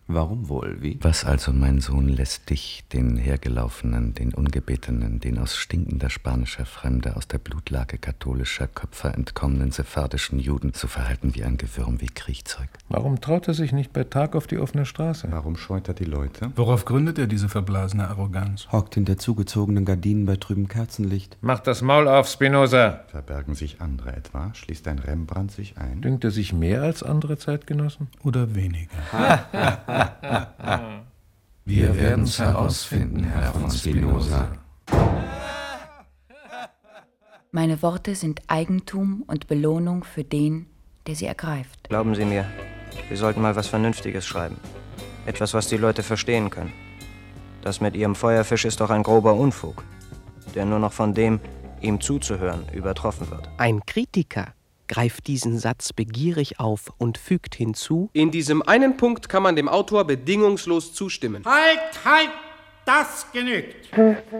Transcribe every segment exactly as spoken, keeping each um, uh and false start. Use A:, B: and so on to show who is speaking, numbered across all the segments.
A: Warum wohl? Wie?
B: Was also, mein Sohn, lässt dich, den Hergelaufenen, den Ungebetenen, den aus stinkender spanischer Fremde, aus der Blutlage katholischer Köpfer entkommenen sephardischen Juden so verhalten wie ein Gewürm, wie Kriechzeug?
C: Warum traut er sich nicht bei Tag auf die offene Straße?
A: Warum scheut er die Leute?
D: Worauf gründet er diese verblasene Arroganz?
A: Hockt hinter zugezogenen Gardinen bei trübem Kerzenlicht.
C: Mach das Maul auf, Spinoza!
A: Verbergen sich andere etwa? Schließt ein Rembrandt sich ein?
C: Dünkt er sich mehr als andere Zeitgenossen?
D: Oder weniger?
B: Wir werden's herausfinden, Herr von Spinoza.
E: Meine Worte sind Eigentum und Belohnung für den, der sie ergreift.
F: Glauben Sie mir, wir sollten mal was Vernünftiges schreiben. Etwas, was die Leute verstehen können. Das mit Ihrem Feuerfisch ist doch ein grober Unfug, der nur noch von dem, ihm zuzuhören, übertroffen wird.
G: Ein Kritiker greift diesen Satz begierig auf und fügt hinzu:
H: In diesem einen Punkt kann man dem Autor bedingungslos zustimmen.
I: Halt, halt, das genügt.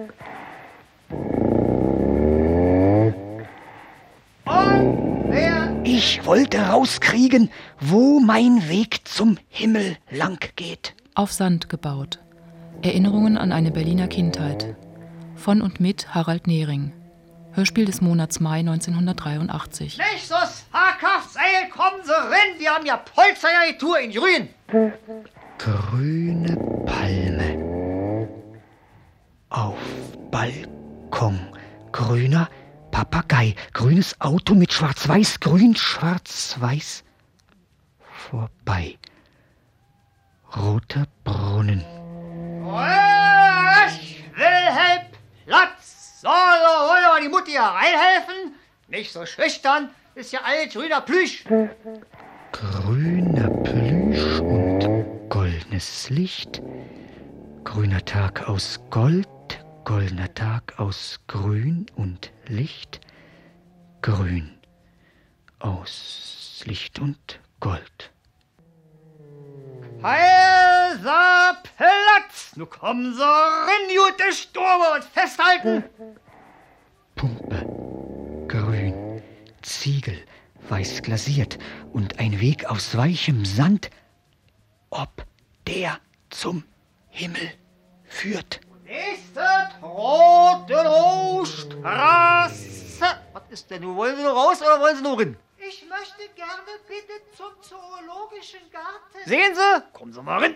I: Und wer?
J: Ich wollte rauskriegen, wo mein Weg zum Himmel lang geht.
K: Auf Sand gebaut. Erinnerungen an eine Berliner Kindheit. Von und mit Harald Nehring. Hörspiel des Monats Mai neunzehnhundertdreiundachtzig.
I: Nicht so zaghaft, Seil, kommen Sie rein, wir haben ja Polster ja die Tour in Grün.
J: Grüne Palme. Auf Balkon. Grüner Papagei. Grünes Auto mit Schwarz-Weiß. Grün, Schwarz-Weiß. Vorbei. Roter Brunnen.
I: Ich will halt Platz. So, so, wollen wir die Mutti hier reinhelfen? Nicht so schüchtern, ist ja alles grüner Plüsch.
J: Grüner Plüsch und goldenes Licht. Grüner Tag aus Gold, goldener Tag aus Grün und Licht. Grün aus Licht und Gold.
I: Heiser Platz! Nu kommen Sie rein, gute Sturme, und festhalten!
J: Pumpe, grün, Ziegel, weiß glasiert und ein Weg aus weichem Sand, ob der zum Himmel führt.
I: Nächste rote Straße. Was ist denn? Wollen Sie nur raus oder wollen Sie nur rein? Ich möchte gerne bitte zum Zoologischen Garten. Sehen Sie? Kommen Sie mal rein.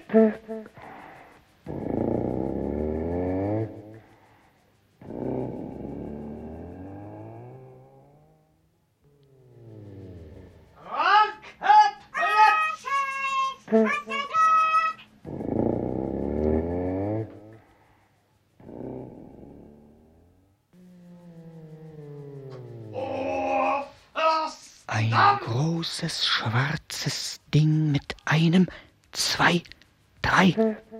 J: Ein großes, schwarzes Ding mit einem, zwei, drei.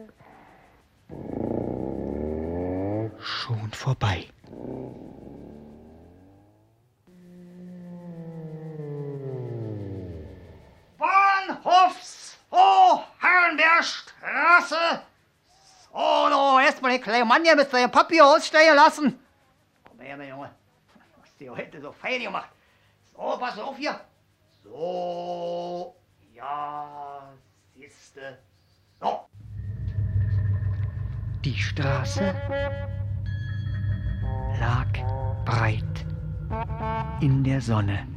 J: Schon vorbei.
I: Bahnhofs, oh, Herrenbergstraße. So, no, erstmal den kleinen Mann hier mit seinem Papier aussteigen lassen. Komm her, mein Junge. Was hast du heute so fein gemacht? So, pass auf hier. So, ja, siehste. So.
J: Die Straße lag breit in der Sonne.